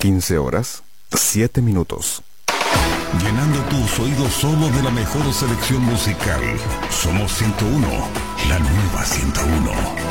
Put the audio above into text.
15 horas, 7 minutos. Llenando tus oídos solo de la mejor selección musical. Somos 101, la nueva 101.